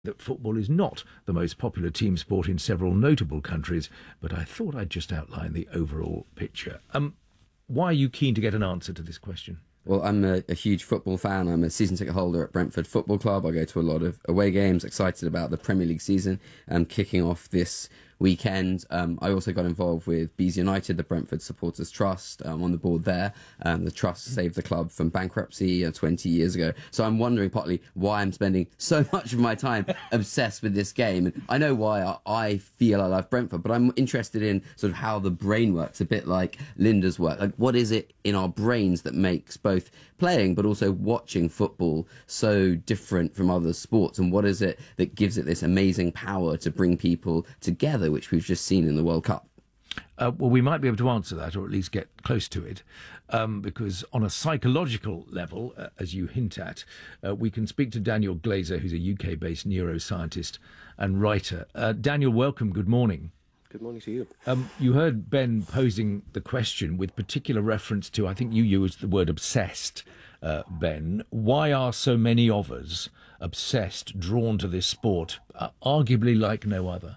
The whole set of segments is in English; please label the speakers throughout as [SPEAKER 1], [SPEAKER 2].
[SPEAKER 1] that football is not the most popular team sport in several notable countries, but I thought I'd just outline the overall picture. Why are you keen to get an answer to this question?
[SPEAKER 2] Well, I'm a huge football fan. I'm a season ticket holder at Brentford Football Club. I go to a lot of away games, excited about the Premier League season kicking off this weekend. I also got involved with Bees United, the Brentford Supporters Trust. I'm on the board there. The trust saved the club from bankruptcy 20 years ago. So I'm wondering partly why I'm spending so much of my time obsessed with this game. And I know why I feel I love Brentford, but I'm interested in sort of how the brain works, a bit like Linda's work. Like, what is it in our brains that makes both playing but also watching football so different from other sports? And what is it that gives it this amazing power to bring people together, which we've just seen in the World Cup?
[SPEAKER 1] Well, we might be able to answer that, or at least get close to it, because on a psychological level, as you hint at, we can speak to Daniel Glazer, who's a UK-based neuroscientist and writer. Daniel, welcome. Good morning.
[SPEAKER 3] Good morning to you.
[SPEAKER 1] You heard Ben posing the question with particular reference to, I think you used the word obsessed, Ben. Why are so many of us obsessed, drawn to this sport, arguably like no other?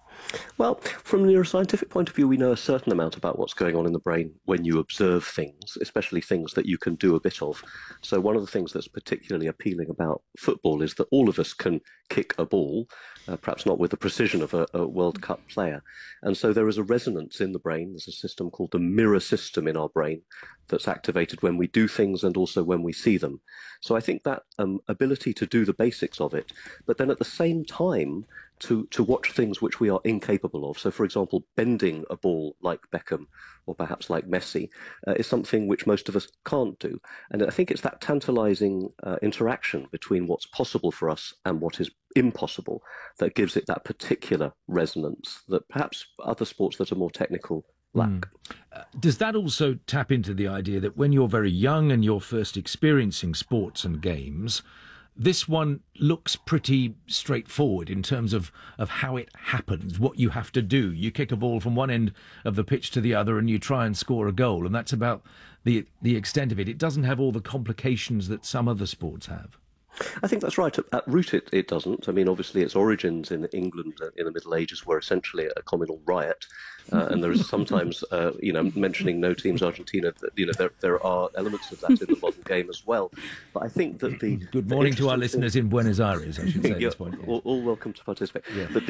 [SPEAKER 3] Well, from a neuroscientific point of view, we know a certain amount about what's going on in the brain when you observe things, especially things that you can do a bit of. So one of the things that's particularly appealing about football is that all of us can kick a ball, perhaps not with the precision of a World Cup player. And so there is a resonance in the brain. There's a system called the mirror system in our brain that's activated when we do things and also when we see them. So I think that ability to do the basics of it, but then at the same time, to watch things which we are incapable of. So, for example, bending a ball like Beckham or perhaps like Messi is something which most of us can't do. And I think it's that tantalizing interaction between what's possible for us and what is impossible that gives it that particular resonance that perhaps other sports that are more technical lack.
[SPEAKER 1] Does that also tap into the idea that when you're very young and you're first experiencing sports and games, this one looks pretty straightforward in terms of how it happens, what you have to do. You kick a ball from one end of the pitch to the other and you try and score a goal, and that's about the extent of it. It doesn't have all the complications that some other sports have.
[SPEAKER 3] I think that's right. At root, it doesn't. I mean, obviously, its origins in England in the Middle Ages were essentially a communal riot, and there is sometimes, mentioning no teams Argentina, that, there are elements of that in the modern game as well. But I think that the
[SPEAKER 1] good morning to our listeners in Buenos Aires, I should say at this point.
[SPEAKER 3] Yeah. All welcome to participate. Yeah. But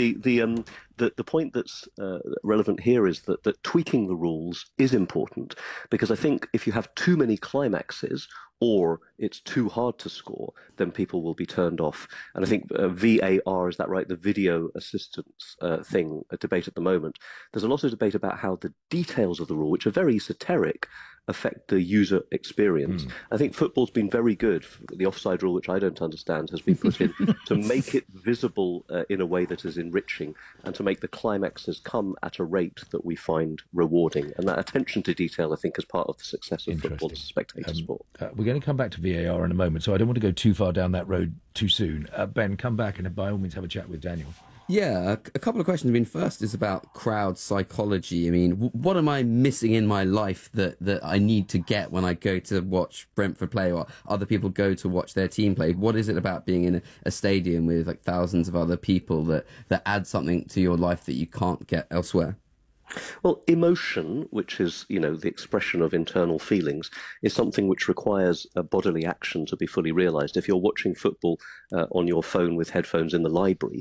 [SPEAKER 3] the point that's relevant here is that tweaking the rules is important, because I think if you have too many climaxes or it's too hard to score, then people will be turned off. And I think VAR, is that right, the video assistance debate at the moment, there's a lot of debate about how the details of the rule, which are very esoteric, affect the user experience. I think football's been very good. The offside rule, which I don't understand, has been put in to make it visible in a way that is enriching and to make the climaxes come at a rate that we find rewarding. And that attention to detail, I think, is part of the success of football as a spectator sport.
[SPEAKER 1] We're going to come back to VAR in a moment, so I don't want to go too far down that road too soon. Ben, come back and by all means have a chat with Daniel.
[SPEAKER 2] Yeah, a couple of questions. I mean, first is about crowd psychology. I mean, what am I missing in my life that I need to get when I go to watch Brentford play or other people go to watch their team play? What is it about being in a stadium with like thousands of other people that adds something to your life that you can't get elsewhere?
[SPEAKER 3] Well, emotion, which is, the expression of internal feelings, is something which requires a bodily action to be fully realised. If you're watching football on your phone with headphones in the library,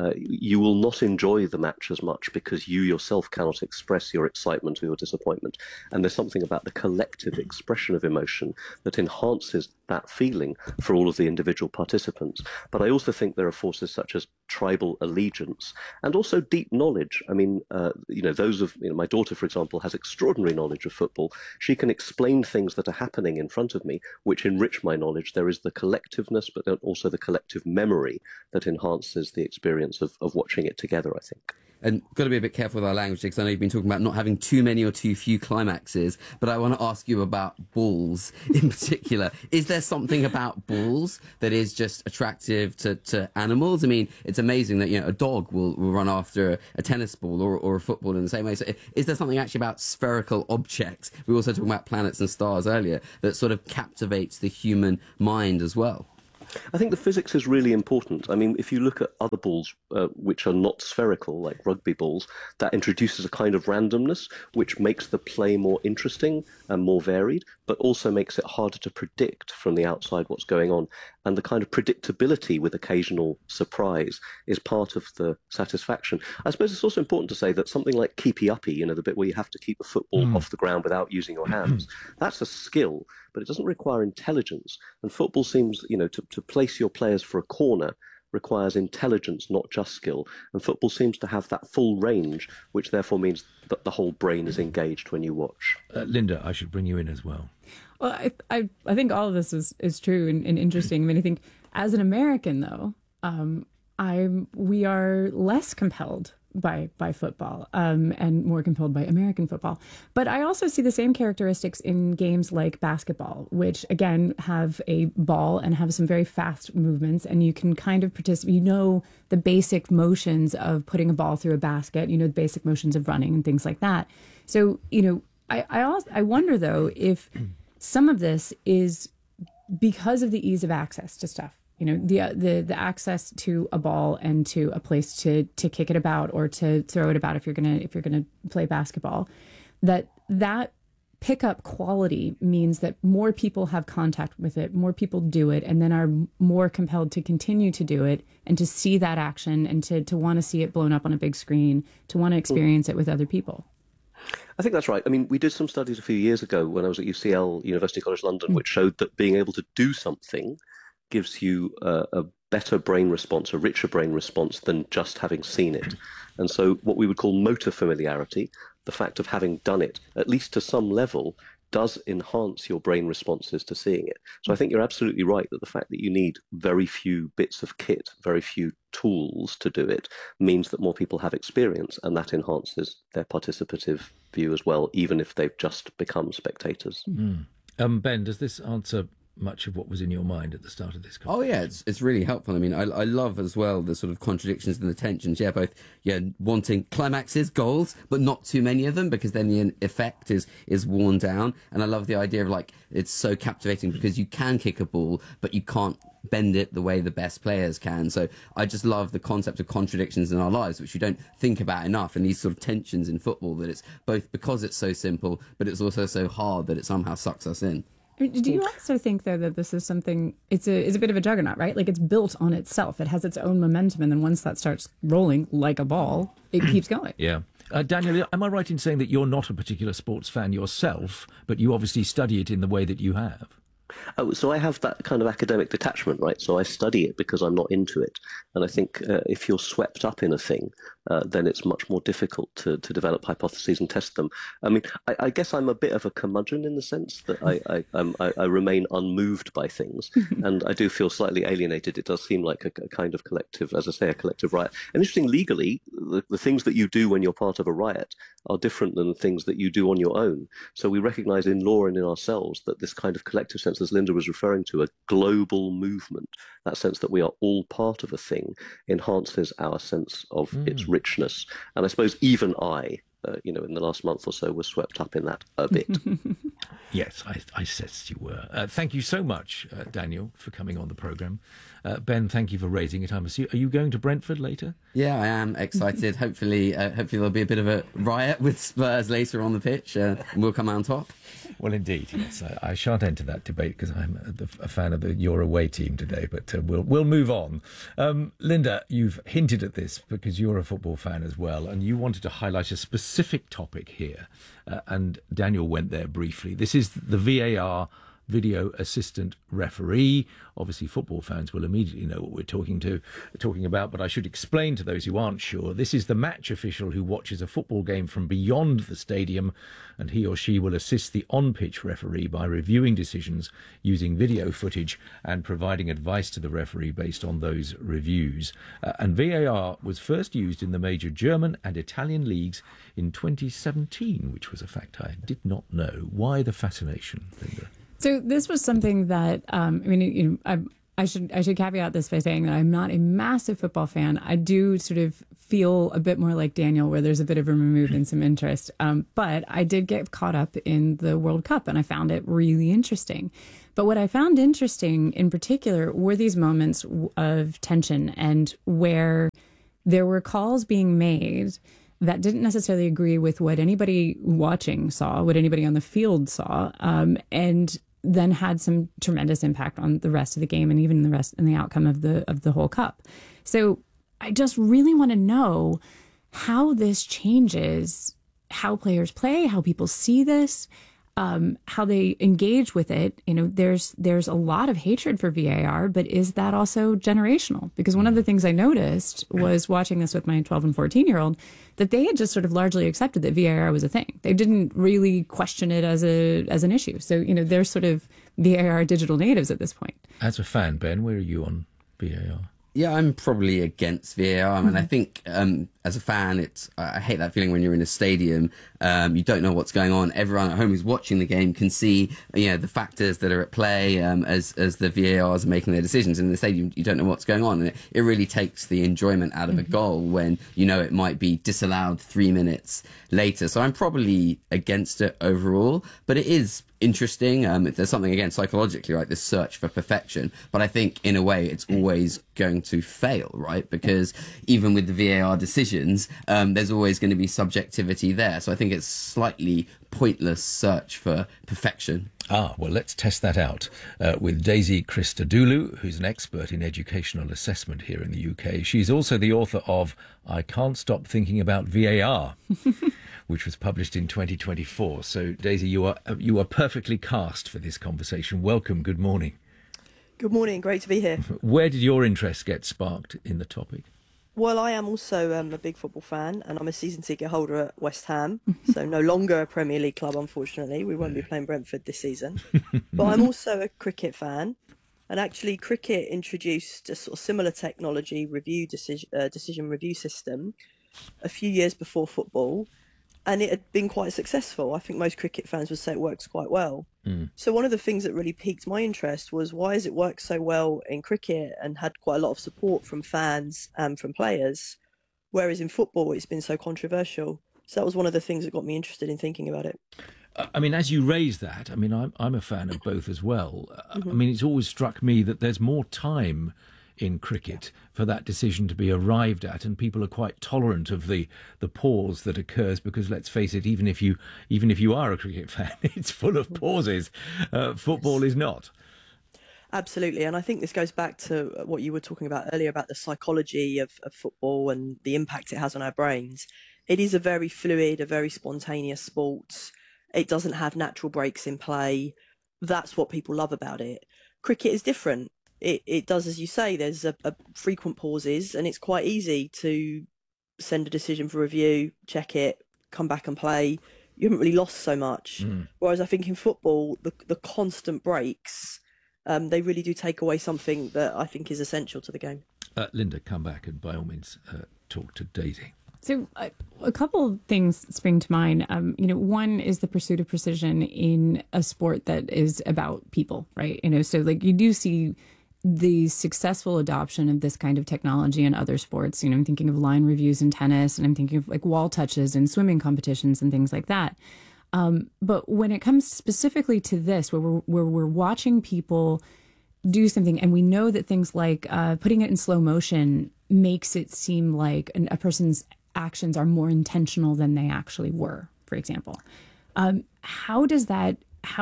[SPEAKER 3] you will not enjoy the match as much because you yourself cannot express your excitement or your disappointment. And there's something about the collective expression of emotion that enhances that feeling for all of the individual participants. But I also think there are forces such as tribal allegiance and also deep knowledge. I mean, those of my daughter, for example, has extraordinary knowledge of football. She can explain things that are happening in front of me, which enrich my knowledge. There is the collectiveness, but then also the collective memory that enhances the experience of watching it together, I think.
[SPEAKER 2] And got to be a bit careful with our language, because I know you've been talking about not having too many or too few climaxes, but I want to ask you about balls in particular. Is there something about balls that is just attractive to animals? I mean, it's amazing that, a dog will run after a tennis ball or a football in the same way. So is there something actually about spherical objects? We were also talking about planets and stars earlier that sort of captivates the human mind as well.
[SPEAKER 3] I think the physics is really important. I mean, if you look at other balls which are not spherical, like rugby balls, that introduces a kind of randomness which makes the play more interesting and more varied, but also makes it harder to predict from the outside what's going on. And the kind of predictability with occasional surprise is part of the satisfaction. I suppose it's also important to say that something like keepy uppy, the bit where you have to keep the football off the ground without using your hands, that's a skill, but it doesn't require intelligence. And football seems, to place your players for a corner requires intelligence, not just skill. And football seems to have that full range, which therefore means that the whole brain is engaged when you watch.
[SPEAKER 1] Linda, I should bring you in as well.
[SPEAKER 4] Well, I think all of this is true and interesting. I mean, I think as an American, though, we are less compelled by football and more compelled by American football. But I also see the same characteristics in games like basketball, which, again, have a ball and have some very fast movements. And you can kind of participate. The basic motions of putting a ball through a basket, the basic motions of running and things like that. So, I wonder, though, if some of this is because of the ease of access to stuff. The access to a ball and to a place to kick it about or to throw it about if you're gonna play basketball, that pickup quality means that more people have contact with it, more people do it, and then are more compelled to continue to do it and to see that action and to want to see it blown up on a big screen, to want to experience it with other people.
[SPEAKER 3] I think that's right. I mean, we did some studies a few years ago when I was at UCL, University College London, which showed that being able to do something gives you a better brain response, a richer brain response than just having seen it. And so what we would call motor familiarity, the fact of having done it, at least to some level, does enhance your brain responses to seeing it. So I think you're absolutely right that the fact that you need very few bits of kit, very few tools to do it, means that more people have experience, and that enhances their participative view as well, even if they've just become spectators.
[SPEAKER 1] Ben, does this answer much of what was in your mind at the start of this conversation?
[SPEAKER 2] Oh yeah, it's really helpful. I mean, I love as well the sort of contradictions and the tensions. Yeah, both wanting climaxes, goals, but not too many of them because then the effect is worn down. And I love the idea of it's so captivating because you can kick a ball, but you can't bend it the way the best players can. So I just love the concept of contradictions in our lives, which we don't think about enough, and these sort of tensions in football, that it's both because it's so simple, but it's also so hard that it somehow sucks us in.
[SPEAKER 4] Do you also think, though, that this is something, it's a bit of a juggernaut, right? Like, it's built on itself. It has its own momentum, and then once that starts rolling like a ball, it keeps going.
[SPEAKER 1] Yeah. Daniel, am I right in saying that you're not a particular sports fan yourself, but you obviously study it in the way that you have?
[SPEAKER 3] Oh, so I have that kind of academic detachment, right? So I study it because I'm not into it. And I think if you're swept up in a thing, then it's much more difficult to develop hypotheses and test them. I mean, I guess I'm a bit of a curmudgeon in the sense that I remain unmoved by things. And I do feel slightly alienated. It does seem like a kind of collective, as I say, a collective riot. And interesting, legally, the things that you do when you're part of a riot are different than the things that you do on your own. So we recognize in law and in ourselves that this kind of collective sense, as Linda was referring to, a global movement, that sense that we are all part of a thing, enhances our sense of its richness. And I suppose even I, in the last month or so, was swept up in that a bit.
[SPEAKER 1] Yes, I sensed you were. Thank you so much, Daniel, for coming on the programme. Ben, thank you for raising it. Are you going to Brentford later?
[SPEAKER 2] Yeah, I am excited. Hopefully there'll be a bit of a riot with Spurs later on the pitch, and we'll come out on top.
[SPEAKER 1] Well, indeed, yes. I shan't enter that debate because I'm a fan of your away team today, but we'll move on. Linda, you've hinted at this because you're a football fan as well, and you wanted to highlight a specific topic here, and Daniel went there briefly. This is the VAR, video assistant referee. Obviously, football fans will immediately know what we're talking about, but I should explain to those who aren't sure. This is the match official who watches a football game from beyond the stadium, and he or she will assist the on-pitch referee by reviewing decisions using video footage and providing advice to the referee based on those reviews. And VAR was first used in the major German and Italian leagues in 2017, which was a fact I did not know. Why the fascination, Linda?
[SPEAKER 4] So this was something that, I I should caveat this by saying that I'm not a massive football fan. I do sort of feel a bit more like Daniel, where there's a bit of a remove and some interest. But I did get caught up in the World Cup, and I found it really interesting. But what I found interesting in particular were these moments of tension, and where there were calls being made that didn't necessarily agree with what anybody watching saw, what anybody on the field saw, and then had some tremendous impact on the rest of the game and even the rest and the outcome of the whole cup. So I just really want to know how this changes how players play, how people see this, how they engage with it. You know, there's a lot of hatred for VAR, but is that also generational? Because one of the things I noticed was watching this with my 12 and 14-year-old, that they had just sort of largely accepted that VAR was a thing. They didn't really question it as an issue. So, you know, they're sort of VAR digital natives at this point.
[SPEAKER 1] As a fan, Ben, where are you on VAR?
[SPEAKER 2] Yeah, I'm probably against VAR. I mean, I think as a fan, I hate that feeling when you're in a stadium. You don't know what's going on. Everyone at home who's watching the game can see, you know, the factors that are at play as the VARs are making their decisions. In the stadium, you don't know what's going on, and it really takes the enjoyment out of a goal when you know it might be disallowed 3 minutes later. So I'm probably against it overall, but it is interesting. There's something, again, psychologically, right, this search for perfection, but I think in a way it's always going to fail, right? Because even with the VAR decisions, there's always going to be subjectivity there. So I think it's slightly pointless search for perfection.
[SPEAKER 1] Well, let's test that out with Daisy Christodoulou, who's an expert in educational assessment here in the UK. She's also the author of I Can't Stop Thinking About VAR, which was published in 2024. So, Daisy, you are perfectly cast for this conversation. Welcome. Good morning.
[SPEAKER 5] Good morning. Great to be here.
[SPEAKER 1] Where did your interest get sparked in the topic?
[SPEAKER 5] Well, I am also a big football fan, and I'm a season ticket holder at West Ham, so no longer a Premier League club, unfortunately. We won't be playing Brentford this season. But I'm also a cricket fan, and actually cricket introduced a sort of similar technology decision review system a few years before football, and it had been quite successful. I think most cricket fans would say it works quite well. So one of the things that really piqued my interest was, why has it worked so well in cricket and had quite a lot of support from fans and from players, whereas in football it's been so controversial? So that was one of the things that got me interested in thinking about it.
[SPEAKER 1] I mean, as you raise that, I mean, I'm a fan of both as well. I mean, it's always struck me that there's more time in cricket for that decision to be arrived at, and people are quite tolerant of the pause that occurs, because let's face it, even if you are a cricket fan, it's full of pauses. Football is not.
[SPEAKER 5] Absolutely, and I think this goes back to what you were talking about earlier about the psychology of football and the impact it has on our brains. It is a very fluid, a very spontaneous sport. It doesn't have natural breaks in play. That's what people love about it. Cricket is different. It does, as you say, there's a frequent pauses, and it's quite easy to send a decision for review, check it, come back and play. You haven't really lost so much. Whereas I think in football, the constant breaks, they really do take away something that I think is essential to the game.
[SPEAKER 1] Linda, come back and by all means talk to Daisy.
[SPEAKER 4] So a couple of things spring to mind. One is the pursuit of precision in a sport that is about people, right? So like you do see the successful adoption of this kind of technology in other sports. I'm thinking of line reviews in tennis, and I'm thinking of like wall touches in swimming competitions and things like that. But when it comes specifically to this, where we're watching people do something, and we know that things like putting it in slow motion makes it seem like a person's actions are more intentional than they actually were, for example. How does that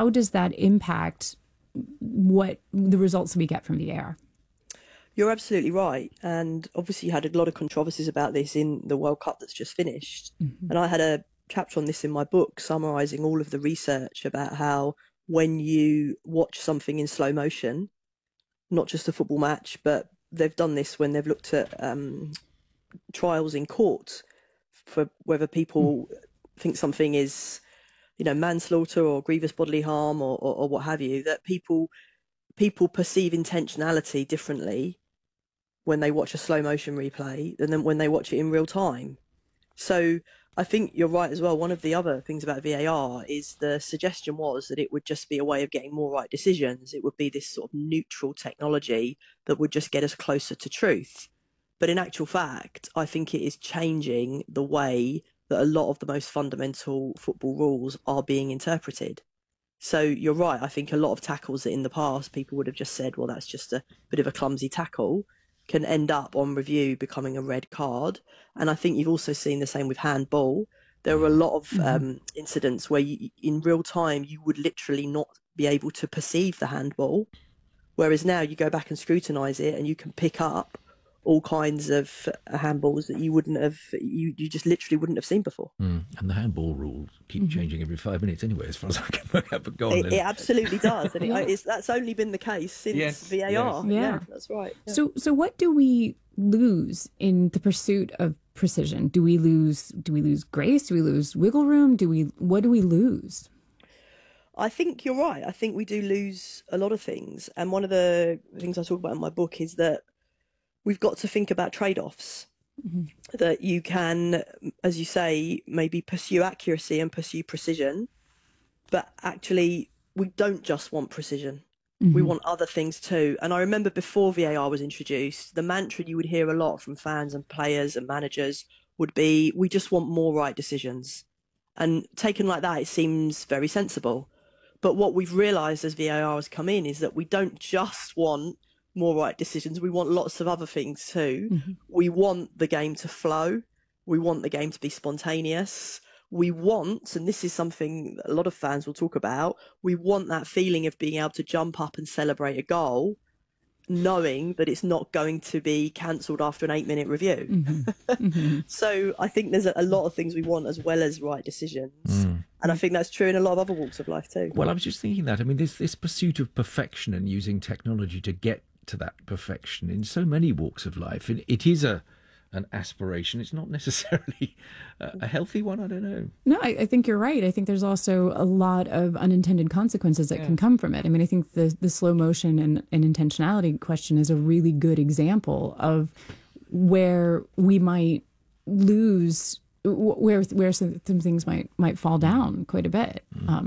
[SPEAKER 4] impact what the results we get from VAR?
[SPEAKER 5] You're absolutely right. And obviously you had a lot of controversies about this in the World Cup that's just finished. And I had a chapter on this in my book, summarising all of the research about how when you watch something in slow motion, not just a football match, but they've done this when they've looked at trials in court for whether people think something is, manslaughter or grievous bodily harm or what have you, that people perceive intentionality differently when they watch a slow motion replay than when they watch it in real time. So I think you're right as well. One of the other things about VAR is the suggestion was that it would just be a way of getting more right decisions. It would be this sort of neutral technology that would just get us closer to truth. But in actual fact, I think it is changing the way that a lot of the most fundamental football rules are being interpreted. So you're right. I think a lot of tackles that in the past people would have just said, well, that's just a bit of a clumsy tackle, can end up on review becoming a red card. And I think you've also seen the same with handball. There were a lot of incidents where in real time you would literally not be able to perceive the handball, whereas now you go back and scrutinise it and you can pick up all kinds of handballs that you wouldn't have, you just literally wouldn't have seen before.
[SPEAKER 1] And the handball rules keep changing every 5 minutes anyway, as far as I can work out. But go on,
[SPEAKER 5] It absolutely does, and that's only been the case since VAR. Yeah, that's right. Yeah.
[SPEAKER 4] So what do we lose in the pursuit of precision? Do we lose grace? Do we lose wiggle room? What do we lose?
[SPEAKER 5] I think you're right. I think we do lose a lot of things, and one of the things I talk about in my book is that we've got to think about trade-offs. That you can, as you say, maybe pursue accuracy and pursue precision, but actually we don't just want precision. We want other things too. And I remember before VAR was introduced, the mantra you would hear a lot from fans and players and managers would be, we just want more right decisions. And taken like that, it seems very sensible. But what we've realised as VAR has come in is that we don't just want more right decisions. We want lots of other things too. We want the game to flow. We want the game to be spontaneous. We want, and this is something that a lot of fans will talk about, we want that feeling of being able to jump up and celebrate a goal, knowing that it's not going to be cancelled after an 8-minute review. So I think there's a lot of things we want as well as right decisions. And I think that's true in a lot of other walks of life too.
[SPEAKER 1] Well, I was just thinking that. I mean, this pursuit of perfection and using technology to get to that perfection in so many walks of life, it is an aspiration. It's not necessarily a healthy one. I don't know.
[SPEAKER 4] No, I think you're right. I think there's also a lot of unintended consequences that can come from it. I mean, I think the slow motion and intentionality question is a really good example of where we might lose, where some things might fall down quite a bit.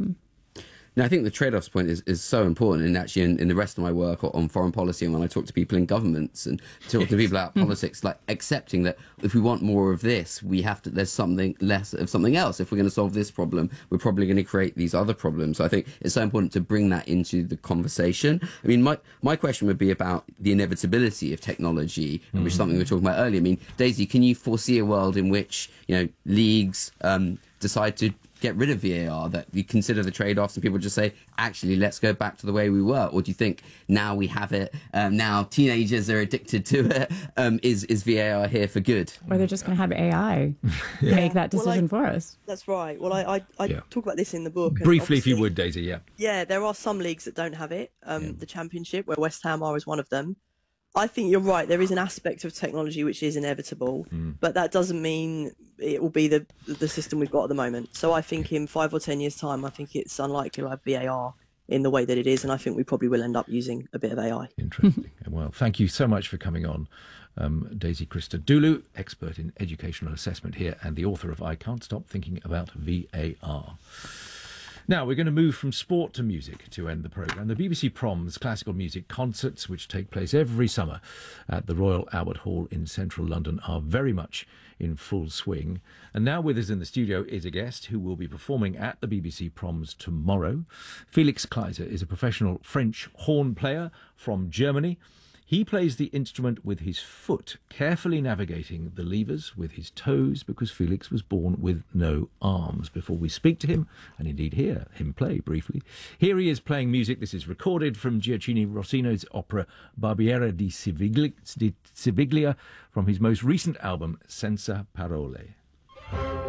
[SPEAKER 2] Now, I think the trade-offs point is so important, and actually in the rest of my work on foreign policy, and when I talk to people in governments and talk to people about politics, like accepting that if we want more of this, we have to, there's something less of something else. If we're going to solve this problem, we're probably going to create these other problems. So I think it's so important to bring that into the conversation. I mean, my question would be about the inevitability of technology, which is something we were talking about earlier. I mean, Daisy, can you foresee a world in which, leagues decide to get rid of VAR, that you consider the trade-offs and people just say, actually, let's go back to the way we were? Or do you think now we have it, now teenagers are addicted to it, is VAR here for good?
[SPEAKER 4] Or they're just going to have AI make that decision for us?
[SPEAKER 5] That's right. Well, I talk about this in the book.
[SPEAKER 1] Briefly, if you would, Daisy,
[SPEAKER 5] Yeah, there are some leagues that don't have it. The Championship, where West Ham is one of them. I think you're right. There is an aspect of technology which is inevitable, but that doesn't mean it will be the system we've got at the moment. So I think in 5 or 10 years' time, I think it's unlikely we'll have VAR in the way that it is, and I think we probably will end up using a bit of AI.
[SPEAKER 1] Interesting. Well, thank you so much for coming on, Daisy Christodoulou, expert in educational assessment here and the author of I Can't Stop Thinking About VAR. Now, we're going to move from sport to music to end the programme. The BBC Proms classical music concerts, which take place every summer at the Royal Albert Hall in central London, are very much in full swing. And now with us in the studio is a guest who will be performing at the BBC Proms tomorrow. Felix Kleiser is a professional French horn player from Germany. He plays the instrument with his foot, carefully navigating the levers with his toes, because Felix was born with no arms. Before we speak to him, and indeed hear him play briefly, here he is playing music. This is recorded from Gioacchino Rossino's opera Barbiere di Siviglia from his most recent album, Senza Parole.